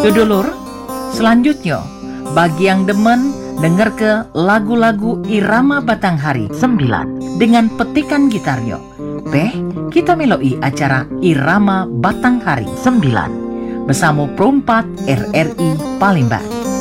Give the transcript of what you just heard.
Dudulur, selanjutnya bagi yang demen denger ke lagu-lagu irama Batanghari 9 dengan petikan gitarnya. Kita meloi acara irama Batanghari 9 bersama Perompat RRI Palembang.